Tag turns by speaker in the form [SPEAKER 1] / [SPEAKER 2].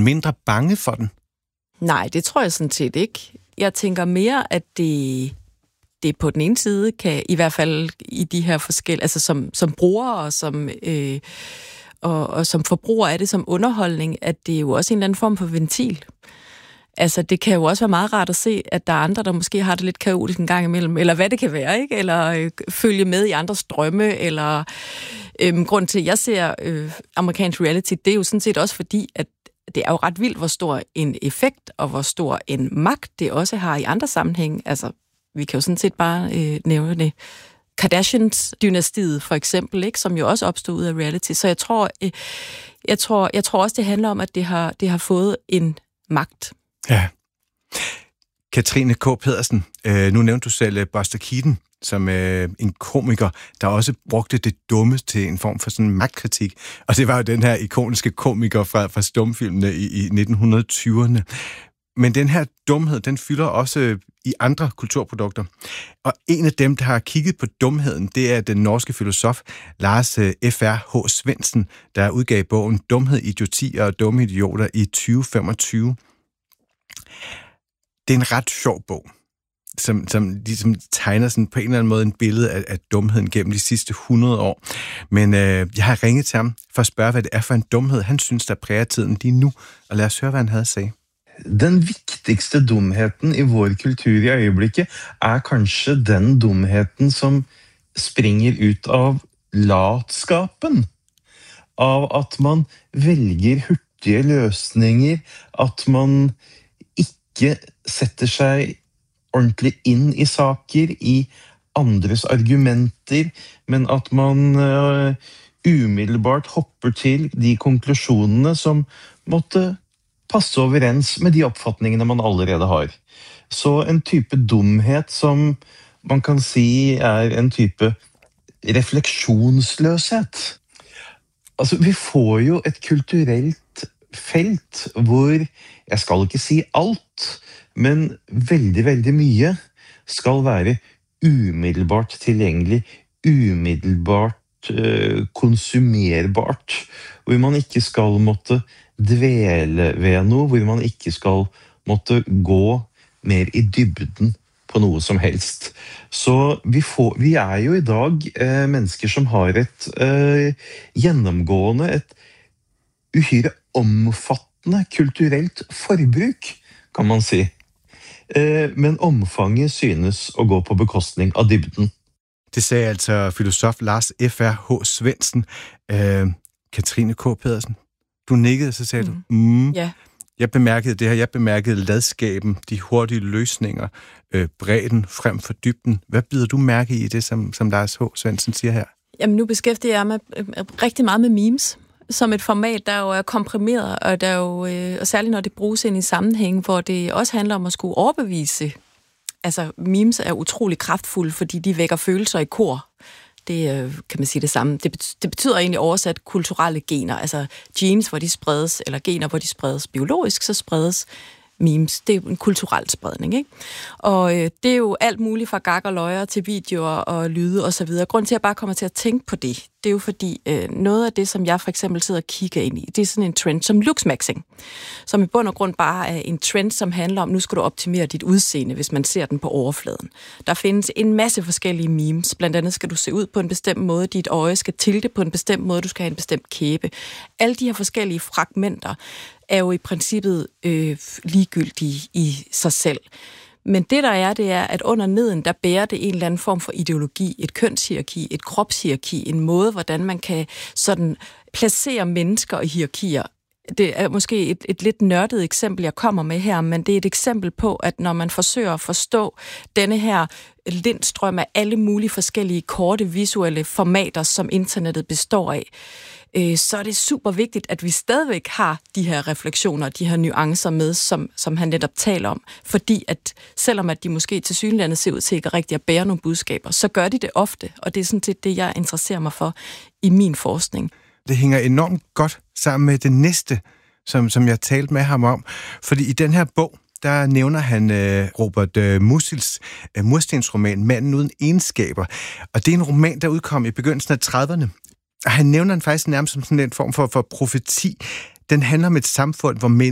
[SPEAKER 1] mindre bange for den?
[SPEAKER 2] Nej, det tror jeg sådan set ikke. Jeg tænker mere, at det på den ene side kan, i hvert fald i de her forskellige, altså som bruger og som forbruger af det som underholdning, at det er jo også en eller anden form for ventil. Altså, det kan jo også være meget rart at se, at der er andre, der måske har det lidt kaotisk en gang imellem, eller hvad det kan være, ikke? Eller følge med i andres drømme, eller grund til, at jeg ser amerikansk reality, det er jo sådan set også fordi, at det er jo ret vildt, hvor stor en effekt og hvor stor en magt det også har i andre sammenhænge. Altså, vi kan jo sådan set bare nævne det. Kardashians-dynastiet for eksempel, ikke, som jo også opstod ud af reality. Så jeg tror også, det handler om, at det har fået en magt.
[SPEAKER 1] Ja. Katrine K. Pedersen, nu nævnte du selv Buster Keaton som en komiker, der også brugte det dumme til en form for sådan magtkritik. Og det var jo den her ikoniske komiker fra stumfilmene i 1920'erne. Men den her dumhed, den fylder også i andre kulturprodukter. Og en af dem, der har kigget på dumheden, det er den norske filosof Lars F.R.H. Svendsen, der udgav bogen Dumhed, idioti og dumme idioter i 2025. Det er en ret sjov bog, som ligesom tegner sådan på en eller anden måde en billede af dumheden gennem de sidste 100 år. Men jeg har ringet til ham for at spørge, hvad det er for en dumhed, han synes, der præger tiden lige nu. Og lad os høre, hvad han havde at sige.
[SPEAKER 3] Den vigtigste dumheten i vår kultur i øjeblikket er kanskje den dumheten, som springer ut av latskapen. Av at man vælger hurtige løsninger, at man ikke setter sig ordentligt ind i saker, i andres argumenter, men at man umiddelbart hopper til de konklusionerne, som måtte passe overens med de opfatningene man allerede har. Så en type dumhet som man kan si er en type refleksionsløshet. Altså, vi får jo et kulturelt felt hvor, jeg skal ikke si alt, men veldig, veldig mye skal være umiddelbart tilgjengelig, umiddelbart konsumerbart, hvor man ikke skal måtte dvele ved noe, hvor man ikke skal måtte gå mer i dybden på noe som helst. Så vi er jo i dag mennesker som har et gjennomgående, et uhyre omfattende kulturelt forbruk, kan man si. Men omfanget synes å gå på bekostning av dybden.
[SPEAKER 1] Det sagde altså filosof Lars F.R.H. Svendsen. Katrine K. Pedersen, du nikkede, så sagde du,
[SPEAKER 2] Ja.
[SPEAKER 1] Jeg bemærkede det her, jeg bemærkede ladskaben, de hurtige løsninger, bredden frem for dybden. Hvad bider du mærke i det, som Lars H. Svendsen siger her?
[SPEAKER 2] Jamen, nu beskæftiger jeg mig rigtig meget med memes, som et format, der jo er komprimeret, og der jo, og særligt når det bruges ind i sammenhæng, hvor det også handler om at skulle overbevise. Altså, memes er utrolig kraftfulde, fordi de vækker følelser i kor. Det kan man sige det samme. Det betyder egentlig oversat kulturelle gener, altså genes, hvor de spredes, eller gener, hvor de spredes biologisk, så spredes memes. Det er jo en kulturel spredning, ikke? Og det er jo alt muligt fra gak og løjer til videoer og lyde og så videre. Grunden til, at jeg bare kommer til at tænke på det, det er jo fordi, noget af det, som jeg for eksempel sidder og kigger ind i, det er sådan en trend som looksmaxing, som i bund og grund bare er en trend, som handler om, nu skal du optimere dit udseende, hvis man ser den på overfladen. Der findes en masse forskellige memes. Blandt andet skal du se ud på en bestemt måde, dit øje skal tilte på en bestemt måde, du skal have en bestemt kæbe. Alle de her forskellige fragmenter er jo i princippet ligegyldige i sig selv. Men det er, at under neden, der bærer det en eller anden form for ideologi, et kønshierarki, et kropshierarki, en måde, hvordan man kan sådan placere mennesker i hierarkier. Det er måske et lidt nørdet eksempel, jeg kommer med her, men det er et eksempel på, at når man forsøger at forstå denne her lindstrøm af alle mulige forskellige korte visuelle formater, som internettet består af, så er det super vigtigt, at vi stadigvæk har de her refleksioner, de her nuancer med, som han netop taler om. Fordi at selvom at de måske til synlandet ser ud til ikke rigtig at bære nogle budskaber, så gør de det ofte, og det er sådan set det, jeg interesserer mig for i min forskning.
[SPEAKER 1] Det hænger enormt godt sammen med det næste, som jeg talte med ham om. Fordi i den her bog, der nævner han Robert Musils murstensroman Manden uden egenskaber. Og det er en roman, der udkom i begyndelsen af 30'erne. Og han nævner den faktisk nærmest som sådan en form for profeti. Den handler om et samfund, hvor